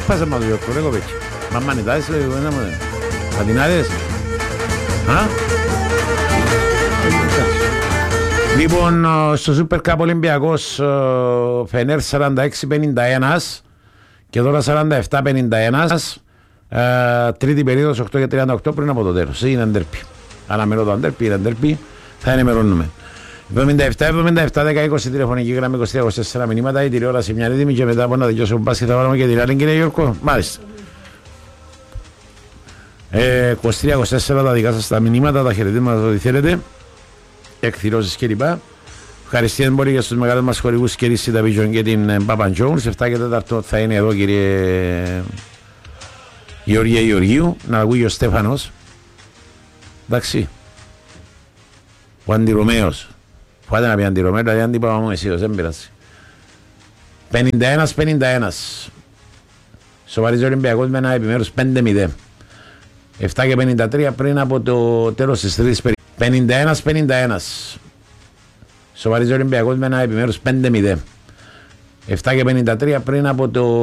φάσα μας Γιώργο, ρε κοπέκι. Μα μανιτάσεις, πατινάδες. Λοιπόν, στο Super Cup Ολυμπιακός Φενέρ 46-51 και τώρα 47-51. Τρίτη περίοδος 8-38 πριν από το τέλος. Είναι αντέρπι. Αναμένω το αντέρπι, είναι αντέρπι. Θα ενημερώνουμε. 77-17-10-20 τηλεφωνική γραμμή 23-24 μηνύματα. Η τηλεόραση μια έτοιμη και μετά από να δικαιώσω μπάσκετ θα βάλουμε και την άλλη, κύριε Γιώργο. Μάλιστα. 23-24 τα δικά σας τα μηνύματα, τα χαιρετήματα, ό,τι θέλετε. Εκδηλώσεις κλπ. Ευχαριστίες πολύ για στους μεγάλους μας χορηγούς και τη Vision και την Papa Jones. 7 και 4 θα είναι εδώ, κύριε Γεωργία Γεωργίου. Να ακούει ο Στέφανος. Εντάξει. Ο Αντιρωμαίος. Φάτε να πει Αντιρωμαίο, δηλαδή αντίπαμα μου εσείς, δεν πειράζει. 51-51. Σοβαρίζει ο Ολυμπιακός με ένα επιμέρους 5-0. 7 και 53 πριν από το τέλος της τρίτης περίοδου. 51-51. Σοβαρίζει ο Ολυμπιακός με ένα επιμέρους 5-0. 7 και 53 πριν από το